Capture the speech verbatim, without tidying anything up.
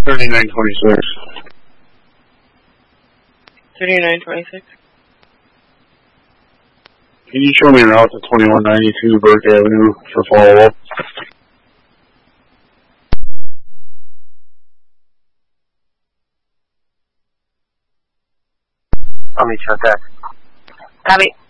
thirty-nine twenty-six. thirty-nine twenty-six. Can you show me an route to twenty-one ninety-two Burke Avenue for follow-up? I'll meet you at that. Copy.